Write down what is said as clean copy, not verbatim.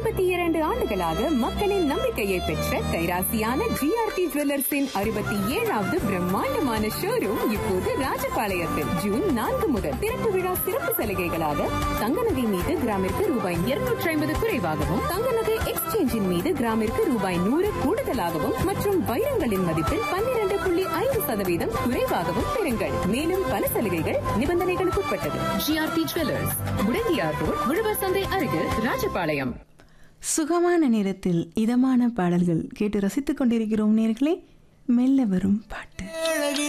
52 ஆண்டுகளாக மக்களின் நம்பிக்கையை பெற்ற கைராசியான ஜிஆர்டி ஜுவல்லர்ஸின் 67வது பிரம்மாண்டமான ஷோரூம் இப்போது ராஜபாளையத்தில் ஜூன் 4 முதல் திறப்பு விழா சிறப்பு சலுகைகளாக தங்க நகை மீது கிராமிற்கு ரூபாய் 250 குறைவாகவும், தங்க நகை எக்ஸ்சேஞ்சின் மீது கிராமிற்கு ரூபாய் 100 கூடுதலாகவும் மற்றும் வைரங்களின் மதிப்பில் 12.5% குறைவாகவும் பெறுங்கள். மேலும் பல சலுகைகள் நிபந்தனைகளுக்கு உட்பட்டது. ஜிஆர்டி ஜுவல்லர்ஸ், முடங்கியார் ரோட், உழவர் சந்தை அருகில், ராஜபாளையம். சுகமான நேரத்தில் இதமான பாடல்கள் கேட்டு ரசித்துக் கொண்டிருக்கிறோம் நேயர்களே. மெல்ல வரும் பாட்டு.